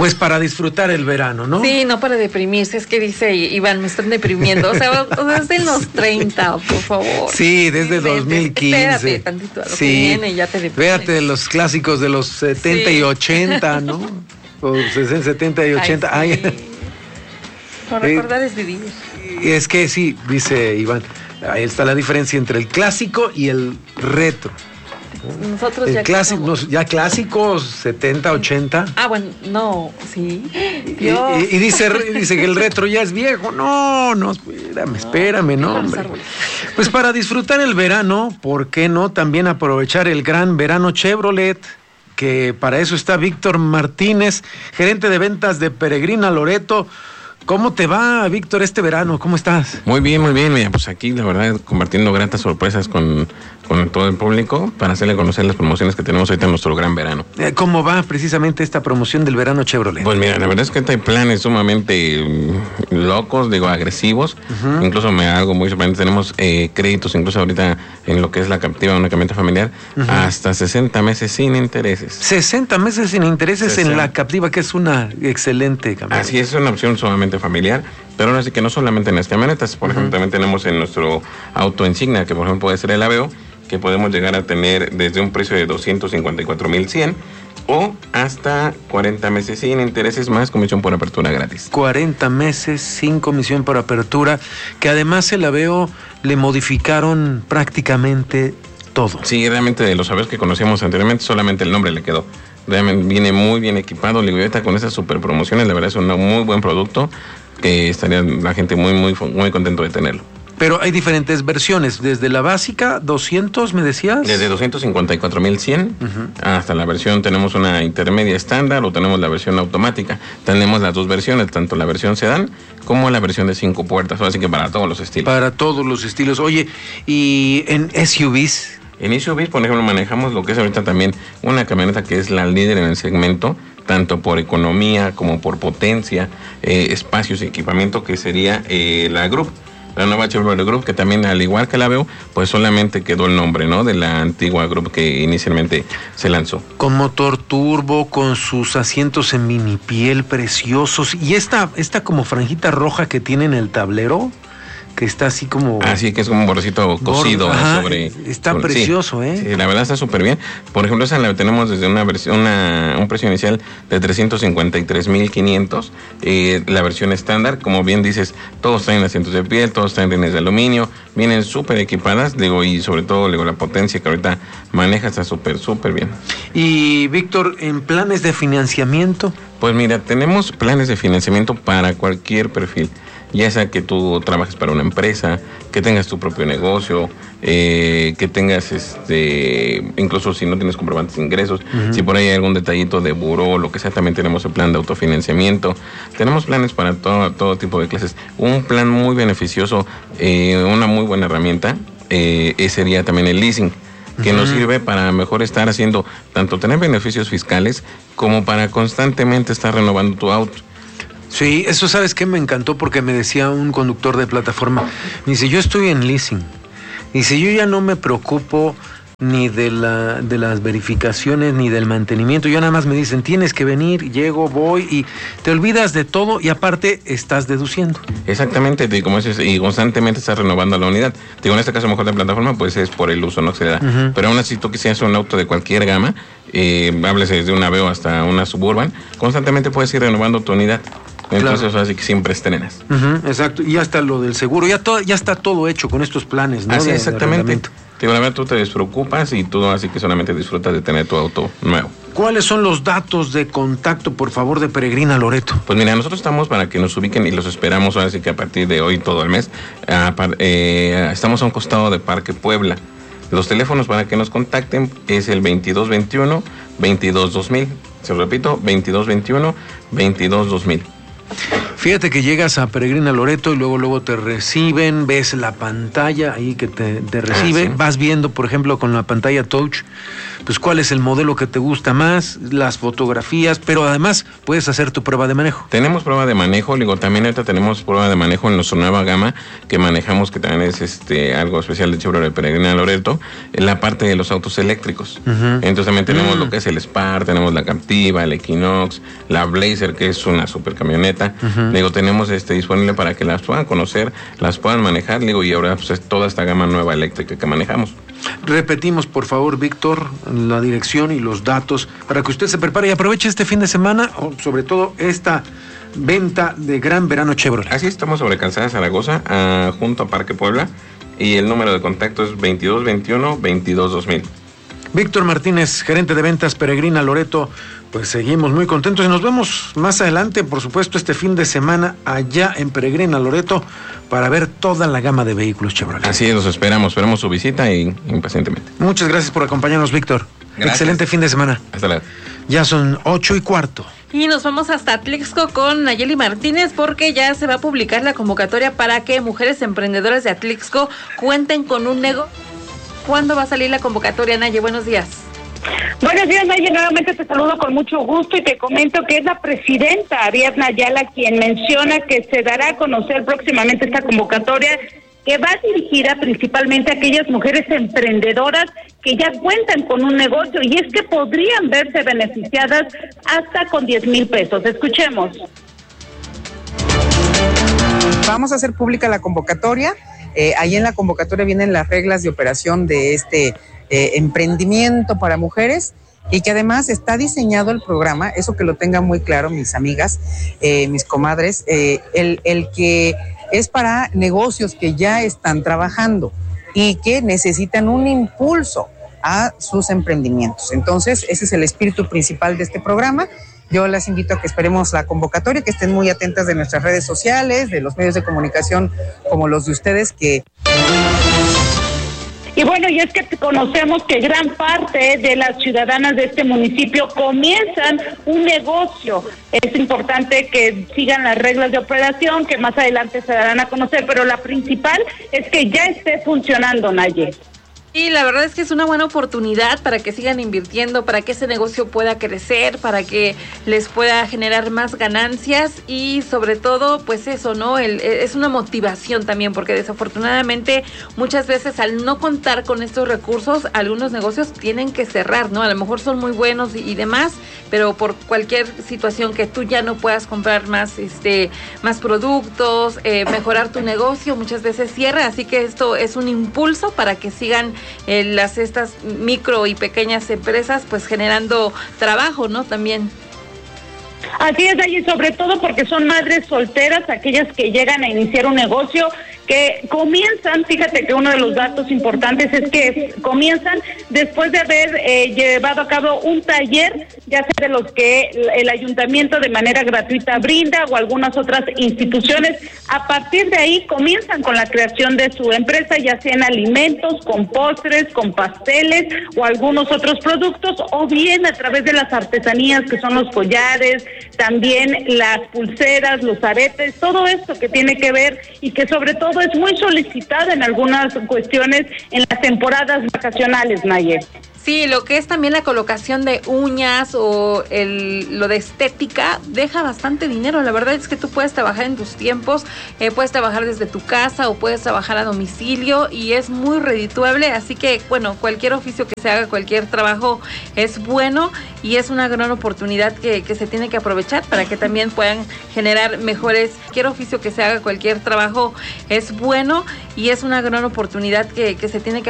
Pues para disfrutar el verano, ¿no? Sí, no para deprimirse, es que dice Iván, me están deprimiendo, o sea, desde los 30, por favor. Sí, desde 2015. Espérate tantito a lo que viene y ya te deprimes. Espérate los clásicos de los 70 y 80, ¿no? O 70 y 80. Ay, sí. Por recordar es vivir. Es que sí, dice Iván, ahí está la diferencia entre el clásico y el retro. Nosotros el ya clásico, ya clásicos 70, 80. Ah, bueno, no, sí. Y dice que el retro ya es viejo. No, espérame, no, hombre. Pues para disfrutar el verano, ¿por qué no también aprovechar el gran verano Chevrolet? Que para eso está Víctor Martínez, gerente de ventas de Peregrina Loreto. ¿Cómo te va, Víctor, este verano? ¿Cómo estás? Muy bien, mira, pues aquí la verdad compartiendo gratas sorpresas con todo el público para hacerle conocer las promociones que tenemos ahorita en nuestro gran verano. ¿Cómo va precisamente esta promoción del verano Chevrolet? Pues mira, la verdad es que hay planes sumamente locos, agresivos. Uh-huh. Incluso algo muy sorprendente, tenemos créditos incluso ahorita en lo que es la captiva, una camioneta familiar, uh-huh, hasta 60 meses sin intereses. 60 meses sin intereses en la captiva, que es una excelente camioneta. Así es, una opción sumamente familiar, pero ahora sí que no solamente en las camionetas, por ejemplo, también tenemos en nuestro auto insignia, que por ejemplo puede ser el Aveo, que podemos llegar a tener desde un precio de 254,100 o hasta 40 meses sin intereses más comisión por apertura gratis. 40 meses sin comisión por apertura, que además el Aveo le modificaron prácticamente todo. Sí, realmente de los Aveos que conocíamos anteriormente, solamente el nombre le quedó. Realmente viene muy bien equipado, ahorita con esas super promociones, la verdad es un muy buen producto que estaría la gente muy contento de tenerlo. Pero hay diferentes versiones, desde la básica, 200, ¿me decías? Desde 254,100 uh-huh, hasta la versión, tenemos una intermedia estándar o tenemos la versión automática. Tenemos las dos versiones, tanto la versión sedán como la versión de 5 puertas, así que para todos los estilos. Para todos los estilos. Oye, ¿y en SUVs? En SUVs, por ejemplo, manejamos lo que es ahorita también una camioneta que es la líder en el segmento, tanto por economía como por potencia, espacios y equipamiento, que sería la Group. La nueva Chevrolet Group, que también, al igual que la Aveo, pues solamente quedó el nombre, ¿no?, de la antigua Group que inicialmente se lanzó. Con motor turbo, con sus asientos en mini piel preciosos, y esta como franjita roja que tiene en el tablero, que está así como... Así que es como un bordecito cosido. Ajá, sobre... Está precioso, sí, sí, la verdad está súper bien. Por ejemplo, esa la tenemos desde una versión, un precio inicial de 353,500. La versión estándar, como bien dices, todos traen asientos de piel, todos traen rines de aluminio, vienen súper equipadas, y sobre todo, la potencia que ahorita maneja está súper bien. Y, Víctor, ¿en planes de financiamiento? Pues mira, tenemos planes de financiamiento para cualquier perfil. Ya sea que tú trabajes para una empresa, que tengas tu propio negocio, que tengas incluso si no tienes comprobantes de ingresos, uh-huh, si por ahí hay algún detallito de buró, lo que sea, también tenemos el plan de autofinanciamiento. Tenemos planes para todo tipo de clases. Un plan muy beneficioso, una muy buena herramienta, sería también el leasing, que nos sirve para mejor estar haciendo, tanto tener beneficios fiscales como para constantemente estar renovando tu auto. Sí, eso, ¿sabes qué? Me encantó porque me decía un conductor de plataforma, me dice, yo estoy en leasing, dice, yo ya no me preocupo ni de las verificaciones ni del mantenimiento, yo nada más me dicen, tienes que venir, llego, voy, y te olvidas de todo y aparte estás deduciendo. Exactamente, como dices, y constantemente estás renovando la unidad. Digo, en este caso mejor de plataforma, pues es por el uso, no se da. Uh-huh. Pero aún así, tú quisieras un auto de cualquier gama, hables desde una Aveo hasta una Suburban, constantemente puedes ir renovando tu unidad. Entonces, claro, así que siempre estrenas. Uh-huh, exacto, y hasta lo del seguro, ya está todo hecho con estos planes, ¿no? Así, exactamente. Digo, la verdad, tú te despreocupas y tú así que solamente disfrutas de tener tu auto nuevo. ¿Cuáles son los datos de contacto, por favor, de Peregrina Loreto? Pues mira, nosotros estamos para que nos ubiquen y los esperamos ahora sí que a partir de hoy todo el mes. Estamos a un costado de Parque Puebla. Los teléfonos para que nos contacten es el 2221-222000. Se lo repito, 2221-222000. Fíjate que llegas a Peregrina Loreto y luego te reciben, ves la pantalla ahí que te recibe, sí. Vas viendo, por ejemplo, con la pantalla touch, pues cuál es el modelo que te gusta más, las fotografías, pero además puedes hacer tu prueba de manejo. Tenemos prueba de manejo, digo, también ahorita tenemos prueba de manejo en nuestra nueva gama que manejamos, que también es algo especial de Chevrolet Peregrina Loreto, en la parte de los autos eléctricos. Entonces también tenemos lo que es el Spark, tenemos la Captiva, el Equinox, la Blazer, que es una super camioneta. Digo, tenemos disponible para que las puedan conocer, las puedan manejar, digo, y ahora pues es toda esta gama nueva eléctrica que manejamos. Repetimos, por favor, Víctor, la dirección y los datos para que usted se prepare y aproveche este fin de semana, o sobre todo esta venta de Gran Verano Chevrolet. Así estamos sobre Calzada Zaragoza, junto a Parque Puebla, y el número de contacto es 2221-222000. Víctor Martínez, gerente de ventas Peregrina Loreto, pues seguimos muy contentos y nos vemos más adelante, por supuesto, este fin de semana allá en Peregrina Loreto para ver toda la gama de vehículos Chevrolet. Así es, los esperamos su visita y impacientemente. Muchas gracias por acompañarnos, Víctor. Gracias. Excelente fin de semana. Hasta luego. Ya son 8:15. Y nos vamos hasta Atlixco con Nayeli Martínez porque ya se va a publicar la convocatoria para que mujeres emprendedoras de Atlixco cuenten con un negocio. ¿Cuándo va a salir la convocatoria, Naye? Buenos días. Buenos días, Naye. Nuevamente te saludo con mucho gusto y te comento que es la presidenta Ariadna Ayala quien menciona que se dará a conocer próximamente esta convocatoria que va dirigida principalmente a aquellas mujeres emprendedoras que ya cuentan con un negocio y es que podrían verse beneficiadas hasta con 10,000 pesos. Escuchemos. Vamos a hacer pública la convocatoria. Ahí en la convocatoria vienen las reglas de operación de este emprendimiento para mujeres y que además está diseñado el programa, eso que lo tengan muy claro mis amigas, mis comadres, el que es para negocios que ya están trabajando y que necesitan un impulso a sus emprendimientos. Entonces, ese es el espíritu principal de este programa. Yo las invito a que esperemos la convocatoria, que estén muy atentas de nuestras redes sociales, de los medios de comunicación como los de ustedes que... Y bueno, y es que conocemos que gran parte de las ciudadanas de este municipio comienzan un negocio. Es importante que sigan las reglas de operación, que más adelante se darán a conocer, pero la principal es que ya esté funcionando, Naye. Y la verdad es que es una buena oportunidad para que sigan invirtiendo, para que ese negocio pueda crecer, para que les pueda generar más ganancias y sobre todo, pues eso, ¿no? Es una motivación también, porque desafortunadamente muchas veces al no contar con estos recursos, algunos negocios tienen que cerrar, ¿no? A lo mejor son muy buenos y demás, pero por cualquier situación que tú ya no puedas comprar más productos, mejorar tu negocio, muchas veces cierra, así que esto es un impulso para que sigan estas micro y pequeñas empresas pues generando trabajo, ¿no? También. Así es, y sobre todo porque son madres solteras, aquellas que llegan a iniciar un negocio, que comienzan, fíjate que uno de los datos importantes es que comienzan después de haber llevado a cabo un taller, ya sea de los que el ayuntamiento de manera gratuita brinda o algunas otras instituciones. A partir de ahí comienzan con la creación de su empresa, ya sea en alimentos, con postres, con pasteles o algunos otros productos, o bien a través de las artesanías que son los collares, también las pulseras, los aretes, todo esto que tiene que ver y que sobre todo es muy solicitada en algunas cuestiones en las temporadas vacacionales, Naye. Sí, lo que es también la colocación de uñas o lo de estética deja bastante dinero. La verdad es que tú puedes trabajar en tus tiempos, puedes trabajar desde tu casa o puedes trabajar a domicilio y es muy redituable. Así que, bueno, cualquier oficio que se haga, cualquier trabajo es bueno y es una gran oportunidad que se tiene que aprovechar para que también puedan generar mejores. Cualquier oficio que se haga, cualquier trabajo es bueno y es una gran oportunidad que se tiene que